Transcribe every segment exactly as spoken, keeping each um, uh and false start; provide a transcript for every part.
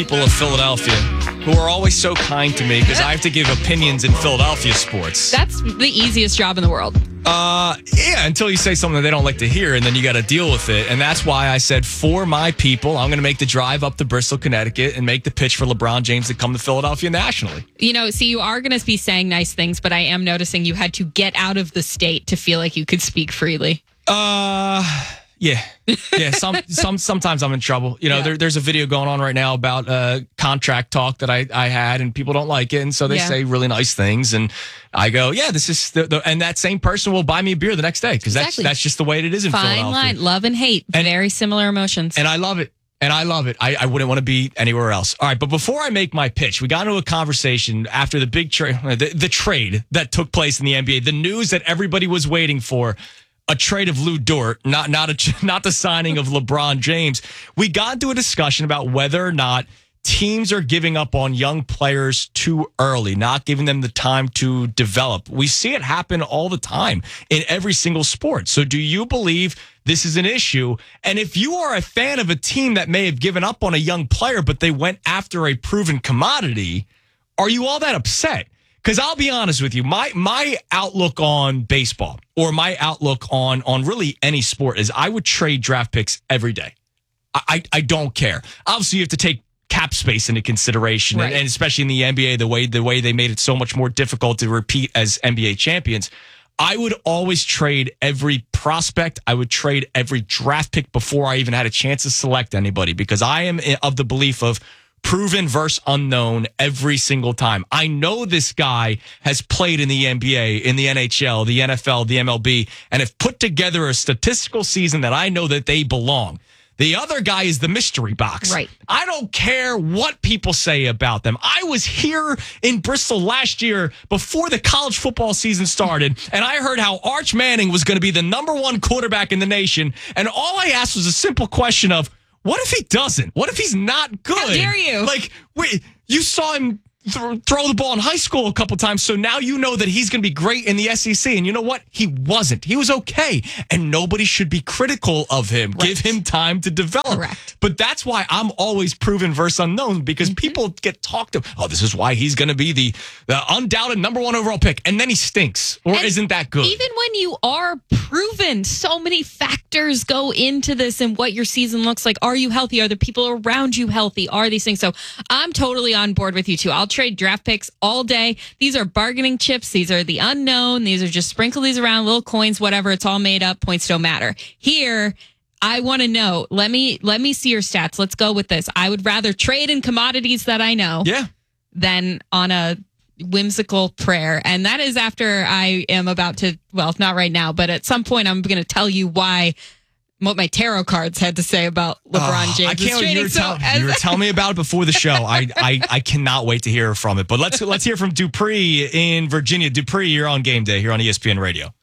People of Philadelphia who are always so kind to me because I have to give opinions in Philadelphia sports. That's the easiest job in the world. Uh, yeah, until you say something that they don't like to hear, and then you got to deal with it. And that's why I said, for my people, I'm going to make the drive up to Bristol, Connecticut, and make the pitch for LeBron James to come to Philadelphia nationally. You know, see, you are going to be saying nice things, but I am noticing you had to get out of the state to feel like you could speak freely. Uh... Yeah, yeah. Some, some, sometimes I'm in trouble. You know, Yeah. there, there's a video going on right now about uh, contract talk that I, I had, and people don't like it, and so they Yeah. say really nice things, and I go, yeah, this is the, the and that same person will buy me a beer the next day because Exactly. that's that's just the way it is in Fine Philadelphia. line, love and hate, And- very similar emotions. And I love it. And I love it. I, I wouldn't want to be anywhere else. All right, but before I make my pitch, we got into a conversation after the big trade, the, the trade that took place in the N B A, the news that everybody was waiting for. A trade of Lou Dort, not not a not the signing of LeBron James. We got into a discussion about whether or not teams are giving up on young players too early, not giving them the time to develop. We see it happen all the time in every single sport. So do you believe this is an issue? And if you are a fan of a team that may have given up on a young player, but they went after a proven commodity, are you all that upset? Because I'll be honest with you, my my outlook on baseball or my outlook on on really any sport is I would trade draft picks every day. I I, I don't care. Obviously, you have to take cap space into consideration, Right. and, and especially in the N B A, the way the way they made it so much more difficult to repeat as N B A champions. I would always trade every prospect. I would trade every draft pick before I even had a chance to select anybody because I am of the belief of proven versus unknown every single time. I know this guy has played in the N B A, in the N H L, the N F L, the M L B, and have put together a statistical season that I know that they belong. The other guy is the mystery box. Right. I don't care what people say about them. I was here in Bristol last year before the college football season started, and I heard how Arch Manning was going to be the number one quarterback in the nation, and all I asked was a simple question of, what if he doesn't? What if he's not good? How dare you? Like, wait, you saw him th- throw the ball in high school a couple times, so now you know that he's going to be great in the S E C. And you know what? He wasn't. He was okay. And nobody should be critical of him. Right. Give him time to develop. Correct. But that's why I'm always proven versus unknown, because Mm-hmm. people get talked to. Oh, this is why he's going to be the, the undoubted number one overall pick. And then he stinks or And isn't that good. Even when you are proven, so many factors go into this and what your season looks like. Are you healthy? Are the people around you healthy? Are these things? So I'm totally on board with you too. I'll trade draft picks all day. These are bargaining chips. These are the unknown. These are just sprinkle these around, little coins, whatever. It's all made up. Points don't matter. Here, I want to know. Let me let me see your stats. Let's go with this. I would rather trade in commodities that I know yeah. than on a whimsical prayer. And that is after I am about to, well, not right now, but at some point I'm going to tell you why, what my tarot cards had to say about LeBron Oh, James. I can't. trading. You were, So tell, as- you were telling me about it before the show. I, I I cannot wait to hear from it. But let's let's hear from Dupree in Virginia. Dupree, you're on Game Day here on E S P N Radio.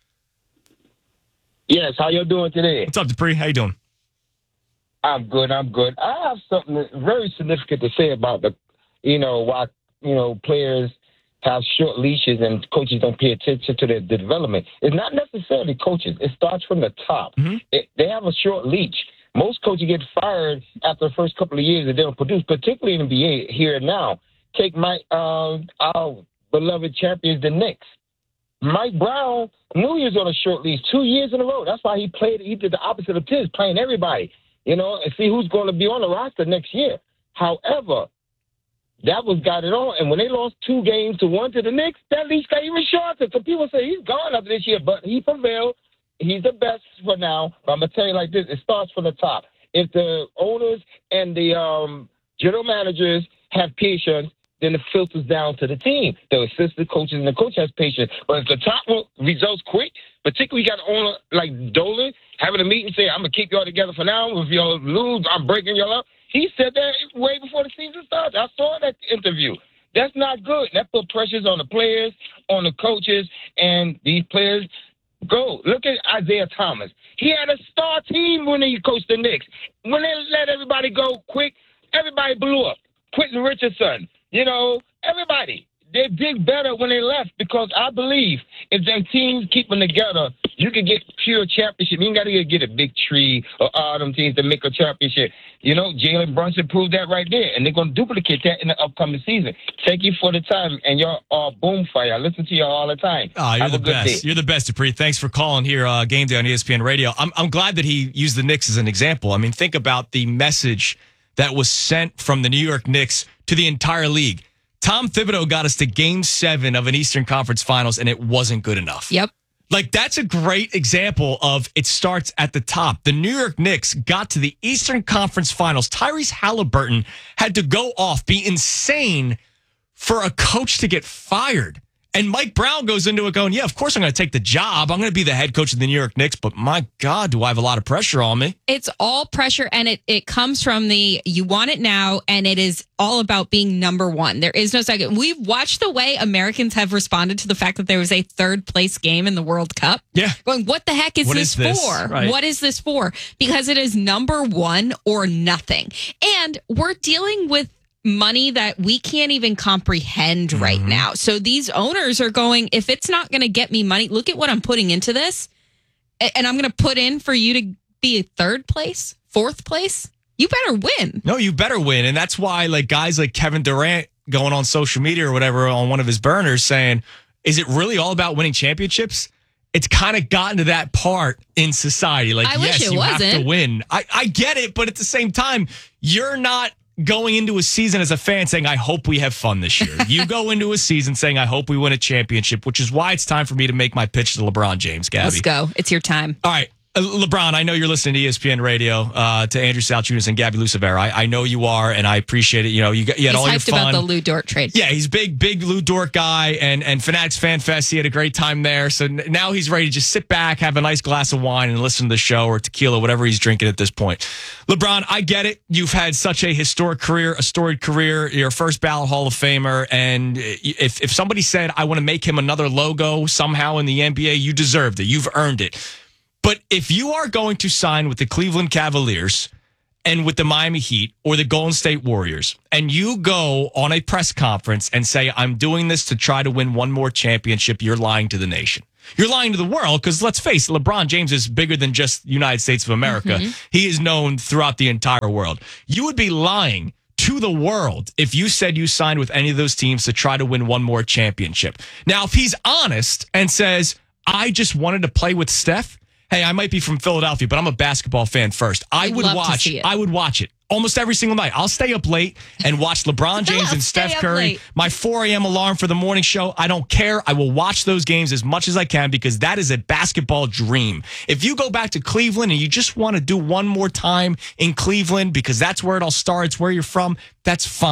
Yes, how you doing today? What's up, Dupree? How you doing? I'm good. I'm good. I have something very significant to say about the, you know, why you know players have short leashes and coaches don't pay attention to their development. It's not necessarily coaches. It starts from the top. Mm-hmm. It, they have a short leash. Most coaches get fired after the first couple of years and they don't produce, particularly in the N B A here and now. Take my uh, our beloved champions, the Knicks. Mike Brown knew he was on a short leash two years in a row. That's why he played. He did the opposite of Tiz, playing everybody, you know, and see who's going to be on the roster next year. However, that was got it on. And when they lost two games to one to the Knicks, that leash got even shorter. So people say he's gone after this year, but he prevailed. He's the best for now. But I'm going to tell you like this. It starts from the top. If the owners and the um, general managers have patience, then it filters down to the team. The assistant coaches and the coach has patience. But if the top results quick, particularly you got an owner like Dolan having a meeting say, I'm going to keep y'all together for now. If y'all lose, I'm breaking y'all up. He said that way before the season started. I saw that interview. That's not good. That put pressures on the players, on the coaches, and these players go. Look at Isaiah Thomas. He had a star team when he coached the Knicks. When they let everybody go quick, everybody blew up. Quentin Richardson, you know, everybody. they did better when they left because I believe if them teams keep them together, you can get pure championship. You ain't got to get a big tree or all them teams to make a championship. You know, Jalen Brunson proved that right there, and they're going to duplicate that in the upcoming season. Thank you for the time, and y'all are boom fire. I listen to y'all all the time. Oh, you're Have the a good best. day. You're the best, Dupree. Thanks for calling here, uh, Game Day on E S P N Radio. I'm, I'm glad that he used the Knicks as an example. I mean, think about the message that was sent from the New York Knicks to the entire league. Tom Thibodeau got us to game seven of an Eastern Conference Finals, and it wasn't good enough. Yep. Like, that's a great example of it starts at the top. The New York Knicks got to the Eastern Conference Finals. Tyrese Halliburton had to go off, be insane for a coach to get fired. And Mike Brown goes into it going, yeah, of course I'm going to take the job. I'm going to be the head coach of the New York Knicks, but my God, do I have a lot of pressure on me? It's all pressure, and it, it comes from the you want it now, and it is all about being number one. There is no second. We've watched the way Americans have responded to the fact that there was a third place game in the World Cup. Yeah. Going, what the heck is What this is this? for? Right. What is this for? Because it is number one or nothing. And we're dealing with money that we can't even comprehend right Mm-hmm. now. So these owners are going, if it's not going to get me money, look at what I'm putting into this. a- And I'm going to put in for you to be third place, fourth place. You better win. No, you better win. And that's why, like, guys like Kevin Durant going on social media or whatever on one of his burners saying, is it really all about winning championships? It's kind of gotten to that part in society. Like, I wish yes, it you have to wasn't. win. I, I get it, but at the same time, you're not going into a season as a fan saying, I hope we have fun this year. You go into a season saying, I hope we win a championship, which is why it's time for me to make my pitch to LeBron James, Gabby. Let's go. It's your time. All right. Uh, LeBron, I know you're listening to E S P N Radio, uh, to Andrew Salchunas and Gabby Lucevera. I, I know you are, and I appreciate it. You know, you, got, you had He's all your hyped fun. about the Lou Dort trade. Yeah, he's big, big Lou Dort guy, and and Fanatics Fan Fest. He had a great time there. So n- now he's ready to just sit back, have a nice glass of wine, and listen to the show or tequila, whatever he's drinking at this point. LeBron, I get it. You've had such a historic career, a storied career. You're a first ballot Hall of Famer, and if if somebody said I want to make him another logo somehow in the N B A, you deserved it. You've earned it. But if you are going to sign with the Cleveland Cavaliers and with the Miami Heat or the Golden State Warriors, and you go on a press conference and say, I'm doing this to try to win one more championship, you're lying to the nation. You're lying to the world because, let's face it, LeBron James is bigger than just the United States of America. Mm-hmm. He is known throughout the entire world. You would be lying to the world if you said you signed with any of those teams to try to win one more championship. Now, if he's honest and says, I just wanted to play with Steph, hey, I might be from Philadelphia, but I'm a basketball fan first. I I'd would love to watch see it. I would watch it almost every single night. I'll stay up late and watch LeBron James I'll and stay Steph up Curry. late. My four a.m. alarm for the morning show. I don't care. I will watch those games as much as I can because that is a basketball dream. If you go back to Cleveland and you just want to do one more time in Cleveland because that's where it all starts, where you're from, that's fine.